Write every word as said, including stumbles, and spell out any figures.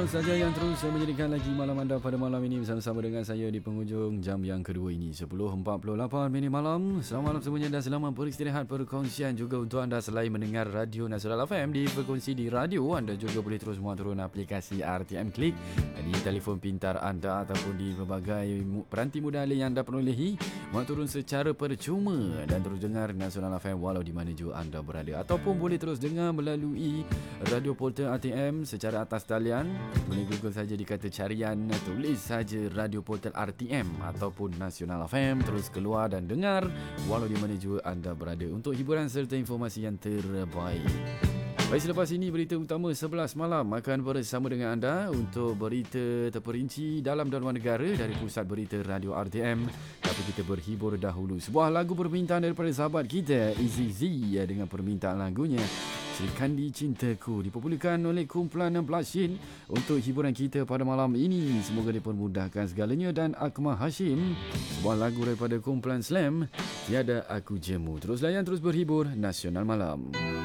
Saja yang terus menjadikan lagi malam anda pada malam ini bersama-sama dengan saya di penghujung jam yang kedua ini sepuluh empat puluh lapan minit malam. Selamat malam semuanya dan selamat beristirahat perkongsian juga untuk anda selain mendengar Radio Nasional F M di frekuensi di radio. Anda juga boleh terus muat turun aplikasi R T M Klik di telefon pintar anda ataupun di berbagai peranti mudah yang anda perolehi. Muat turun secara percuma dan terus dengar Nasional F M walau di mana juga anda berada, ataupun boleh terus dengar melalui radio portal R T M secara atas talian. Boleh Google saja di kata carian, tulis saja Radio Portal R T M ataupun Nasional F M, terus keluar dan dengar walau di mana juga anda berada untuk hiburan serta informasi yang terbaik. Baik, selepas ini berita utama sebelas malam akan bersama dengan anda untuk berita terperinci dalam dan luar negara dari pusat berita Radio R T M. Tapi kita berhibur dahulu. Sebuah lagu permintaan daripada sahabat kita Easy Z dengan permintaan lagunya Sri Kandi Cintaku dipopularkan oleh kumpulan Blushin untuk hiburan kita pada malam ini. Semoga dipermudahkan segalanya. Dan Akmal Hashim, sebuah lagu daripada kumpulan Slam, Tiada Aku Jemu. Terus layan, terus berhibur Nasional Malam.